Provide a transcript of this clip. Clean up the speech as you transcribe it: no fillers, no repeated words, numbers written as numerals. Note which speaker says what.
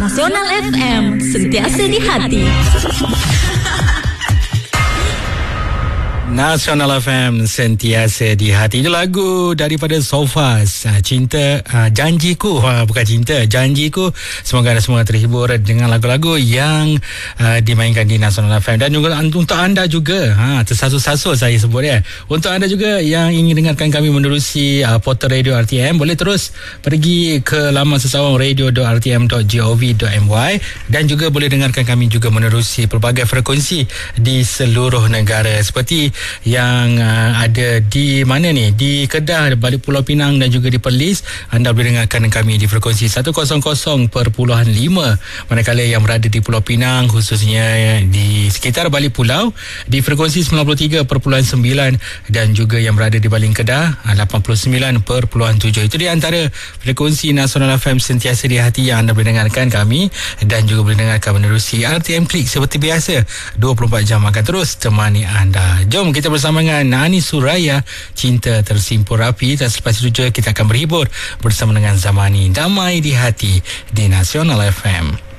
Speaker 1: Nasional FM, sentiasa di hati.
Speaker 2: Nasional FM, sentiasa di hati. Itu lagu daripada Sofas, Cinta, Janjiku, bukan Cinta, Janjiku. Semoga anda semua terhibur dengan lagu-lagu yang dimainkan di Nasional FM. Dan juga untuk anda juga, tersasul-sasul saya sebut ya, untuk anda juga yang ingin dengarkan kami menerusi portal radio RTM, boleh terus pergi ke laman sesawang radio.rtm.gov.my dan juga boleh dengarkan kami juga menerusi pelbagai frekuensi di seluruh negara, seperti yang ada di mana ni, di Kedah, balik Pulau Pinang dan juga di Perlis. Anda boleh dengarkan kami di frekuensi 100.5, manakala yang berada di Pulau Pinang, khususnya di sekitar balik pulau, di frekuensi 93.9, dan juga yang berada di Baling Kedah 89.7. Itu di antara frekuensi Nasional FM sentiasa di hati yang anda boleh dengarkan kami, dan juga boleh dengarkan menerusi RTM Klik seperti biasa. 24 jam akan terus temani anda. Jom kita bersama dengan Ani Suraya, Cinta Tersimpul Rapi. Dan selepas itu juga kita akan berhibur bersama dengan Zamani, Damai di Hati di Nasional FM.